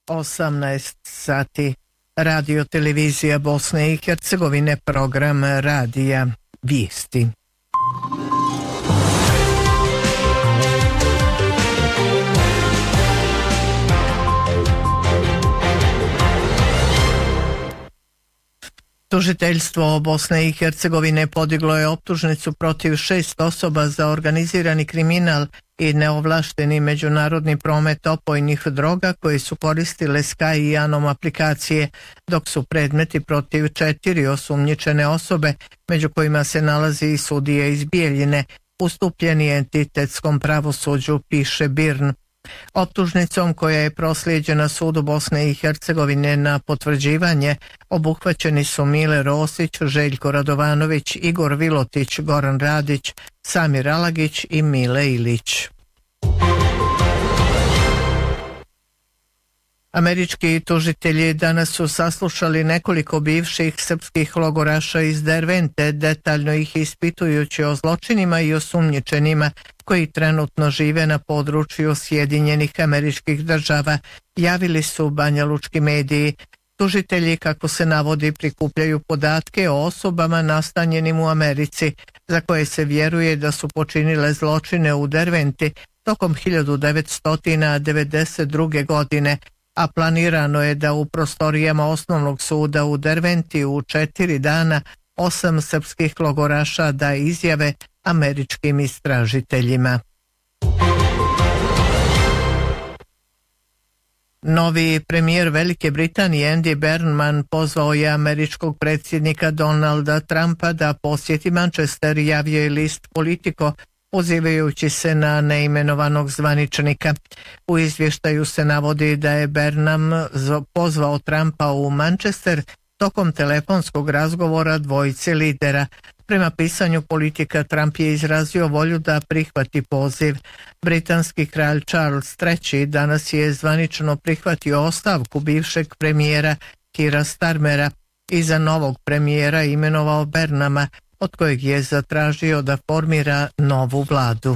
18 sati. Radio televizija Bosne i Hercegovine, program radija Vijesti. Tužiteljstvo Bosne i Hercegovine podiglo je optužnicu protiv 6 osoba za organizirani kriminal i neovlašteni međunarodni promet opojnih droga koji su koristile Sky i Anom aplikacije, dok su predmeti protiv 4 osumnjičene osobe, među kojima se nalazi i sudija iz Bijeljine, ustupljeni entitetskom pravosuđu, piše BIRN. Optužnicom koja je proslijeđena sudu Bosne i Hercegovine na potvrđivanje obuhvaćeni su Mile Rosić, Željko Radovanović, Igor Vilotić, Goran Radić, Samir Alagić i Mile Ilić. Američki tužitelji danas su saslušali nekoliko bivših srpskih logoraša iz Dervente, detaljno ih ispitujući o zločinima i osumnjičenima koji trenutno žive na području Sjedinjenih Američkih Država, javili su banjalučki mediji. Tužitelji, kako se navodi, prikupljaju podatke o osobama nastanjenim u Americi, za koje se vjeruje da su počinile zločine u Derventi tokom 1992. godine, a planirano je da u prostorijama osnovnog suda u Derventi u 4 dana 8 srpskih logoraša da izjave američkim istražiteljima. Novi premijer Velike Britanije Andy Burnham pozvao je američkog predsjednika Donalda Trumpa da posjeti Manchester, javio je list Politico, pozivajući se na neimenovanog zvaničnika. U izvještaju se navodi da je Burnham pozvao Trumpa u Manchester tokom telefonskog razgovora dvojice lidera. Prema pisanju Politika, Trump je izrazio volju da prihvati poziv. Britanski kralj Charles III danas je zvanično prihvatio ostavku bivšeg premijera Keira Starmera i za novog premijera imenovao Burnhama, od kojeg je zatražio da formira novu vladu.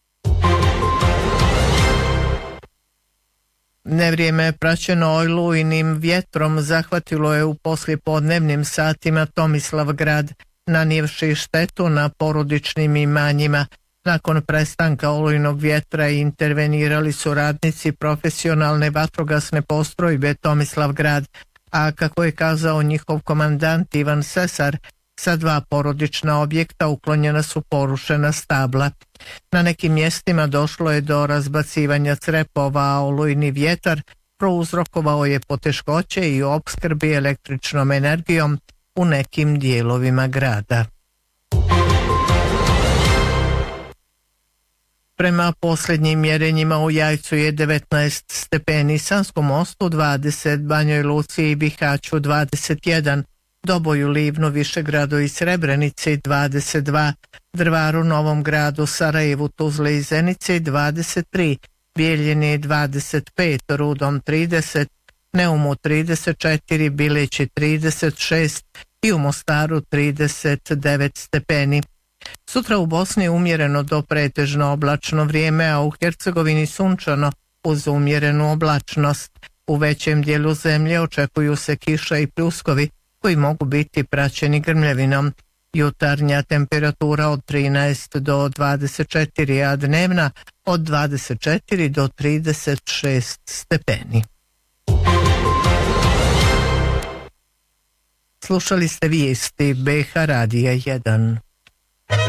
Nevrijeme praćeno olujnim vjetrom zahvatilo je u poslijepodnevnim satima Tomislavgrad, nanijevši štetu na porodičnim imanjima. Nakon prestanka olujnog vjetra intervenirali su radnici profesionalne vatrogasne postrojbe Tomislavgrad, a kako je kazao njihov komandant Ivan Sesar, sa 2 porodična objekta uklonjena su porušena stabla. Na nekim mjestima došlo je do razbacivanja crepova, a olujni vjetar prouzrokovao je poteškoće i u opskrbi električnom energijom u nekim dijelovima grada. Prema posljednjim mjerenjima u Jajcu je 19 stepeni, Sanskom Mostu 20, Banjoj Luci i Bihaću 21, Doboju, Livnu, Višegradu i Srebrenici 22, Drvaru, Novom Gradu, Sarajevu, Tuzli i Zenici 23, Bijeljini 25, Rudom 30, Neumu 34, Bilići 36 i u Mostaru 39 stepeni. Sutra u Bosni umjereno do pretežno oblačno vrijeme, a u Hercegovini sunčano uz umjerenu oblačnost. U većem dijelu zemlje očekuju se kiša i pljuskovi koji mogu biti praćeni grmljavinom. Jutarnja temperatura od 13 do 24, a dnevna od 24 do 36 stepeni. Slušali ste vijesti BH Radija 1.